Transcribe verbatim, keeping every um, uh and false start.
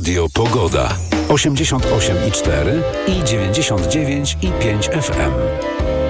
Radio Pogoda. osiemdziesiąt osiem i cztery i dziewięćdziesiąt dziewięć i pięć F M.